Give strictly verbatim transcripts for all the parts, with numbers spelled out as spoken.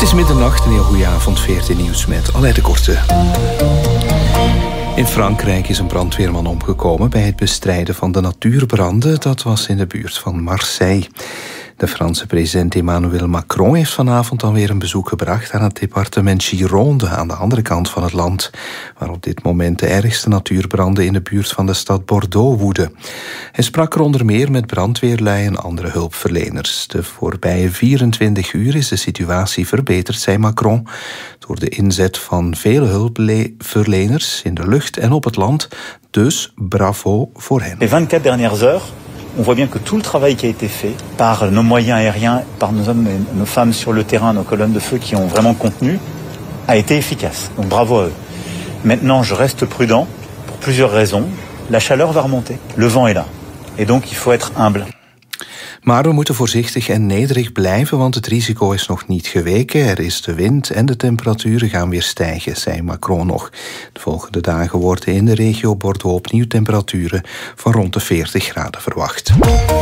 Het is middernacht, een heel goede avond, V R T Nieuws met Aleid de Korte. In Frankrijk is een brandweerman omgekomen bij het bestrijden van de natuurbranden. Dat was in de buurt van Marseille. De Franse president Emmanuel Macron heeft vanavond alweer een bezoek gebracht aan het departement Gironde aan de andere kant van het land, waar op dit moment de ergste natuurbranden in de buurt van de stad Bordeaux woeden. Hij sprak er onder meer met brandweerlui en andere hulpverleners. De voorbije vierentwintig uur is de situatie verbeterd, zei Macron, door de inzet van vele hulpverleners in de lucht en op het land. Dus bravo voor hen. Les vingt-quatre dernières heures, on voit bien que tout le travail qui a été fait par nos moyens aériens, par nos hommes et nos femmes sur le terrain, nos colonnes de feu qui ont vraiment contenu, a été efficace. Donc bravo à eux. Maintenant, je reste prudent pour plusieurs raisons. La chaleur va remonter, le vent est là. Et donc il faut être humble. Maar we moeten voorzichtig en nederig blijven, want het risico is nog niet geweken. Er is de wind en de temperaturen gaan weer stijgen, zei Macron nog. De volgende dagen worden in de regio Bordeaux opnieuw temperaturen van rond de veertig graden verwacht.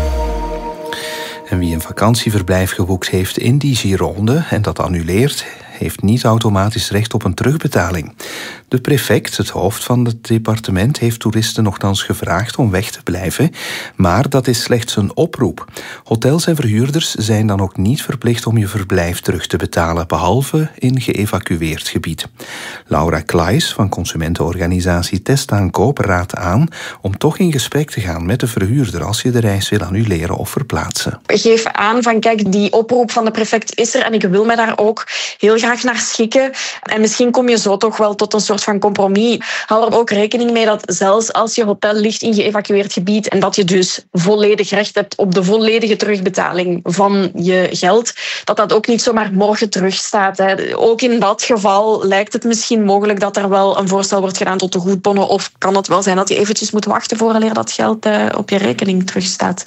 En wie een vakantieverblijf geboekt heeft in die Gironde en dat annuleert, heeft niet automatisch recht op een terugbetaling. De prefect, het hoofd van het departement, heeft toeristen nogthans gevraagd om weg te blijven, maar dat is slechts een oproep. Hotels en verhuurders zijn dan ook niet verplicht om je verblijf terug te betalen, behalve in geëvacueerd gebied. Laura Klaes van consumentenorganisatie Testaankoop raadt aan om toch in gesprek te gaan met de verhuurder als je de reis wil annuleren of verplaatsen. Geef aan van kijk, die oproep van de prefect is er en ik wil mij daar ook heel graag naar schikken. En misschien kom je zo toch wel tot een soort van compromis. Hou er ook rekening mee dat zelfs als je hotel ligt in geëvacueerd gebied en dat je dus volledig recht hebt op de volledige terugbetaling van je geld, dat dat ook niet zomaar morgen terugstaat. Hè. Ook in dat geval lijkt het misschien mogelijk dat er wel een voorstel wordt gedaan tot de goedbonnen, of kan het wel zijn dat je eventjes moet wachten vooraleer dat geld uh, op je rekening terugstaat.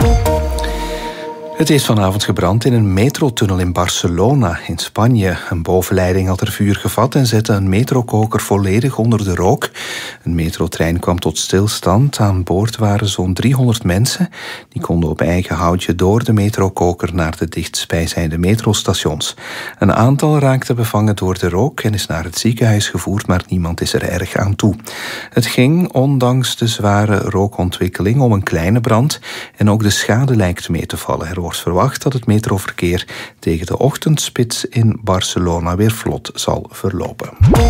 Het is vanavond gebrand in een metrotunnel in Barcelona, in Spanje. Een bovenleiding had er vuur gevat en zette een metrokoker volledig onder de rook. Een metrotrein kwam tot stilstand. Aan boord waren zo'n driehonderd mensen. Die konden op eigen houtje door de metrokoker naar de dichtstbijzijnde metrostations. Een aantal raakte bevangen door de rook en is naar het ziekenhuis gevoerd, maar niemand is er erg aan toe. Het ging, ondanks de zware rookontwikkeling, om een kleine brand en ook de schade lijkt mee te vallen. Er wordt verwacht dat het metroverkeer tegen de ochtendspits in Barcelona weer vlot zal verlopen.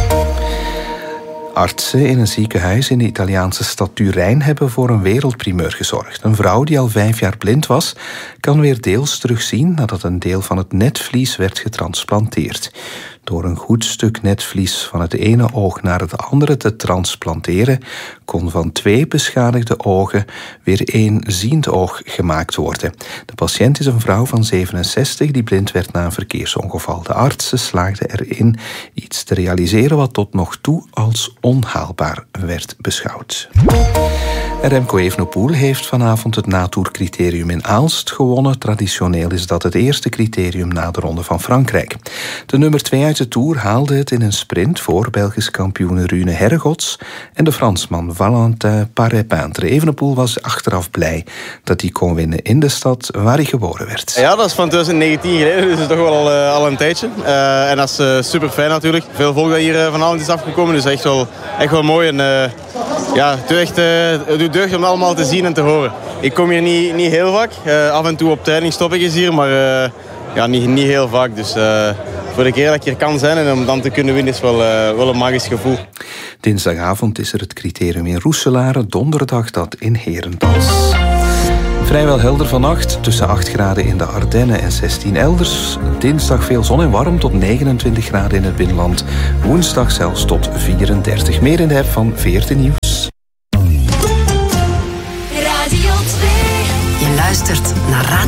Artsen in een ziekenhuis in de Italiaanse stad Turijn hebben voor een wereldprimeur gezorgd. Een vrouw die al vijf jaar blind was, kan weer deels terugzien nadat een deel van het netvlies werd getransplanteerd. Door een goed stuk netvlies van het ene oog naar het andere te transplanteren, kon van twee beschadigde ogen weer één ziend oog gemaakt worden. De patiënt is een vrouw van zevenenzestig die blind werd na een verkeersongeval. De artsen slaagden erin iets te realiseren wat tot nog toe als onhaalbaar werd beschouwd. Remco Evenepoel heeft vanavond het natourcriterium in Aalst gewonnen. Traditioneel is dat het eerste criterium na de Ronde van Frankrijk. De nummer twee uit de Tour haalde het in een sprint voor Belgisch kampioen Rune Herregots en de Fransman Valentin Paré-Peintre. Evenepoel was achteraf blij dat hij kon winnen in de stad waar hij geboren werd. Ja, dat is van twintig negentien geleden, dus dat is toch wel uh, al een tijdje. Uh, en dat is uh, super fijn natuurlijk. Veel volk dat hier uh, vanavond is afgekomen, dus echt wel, echt wel mooi. En, uh, ja, het, echt, uh, het doet deugd om het allemaal te zien en te horen. Ik kom hier niet, niet heel vaak. Uh, af en toe op training stop ik eens hier, maar uh, ja, niet, niet heel vaak. Dus uh, voor de keer dat ik hier kan zijn en om dan te kunnen winnen is wel, uh, wel een magisch gevoel. Dinsdagavond is er het criterium in Roeselare, donderdag dat in Herentals. Vrijwel helder vannacht, tussen acht graden in de Ardennen en zestien elders. Dinsdag veel zon en warm tot negenentwintig graden in het binnenland. Woensdag zelfs tot vierendertig. Meer in de app van V R T Nieuws. Radio twee. Je luistert naar Radio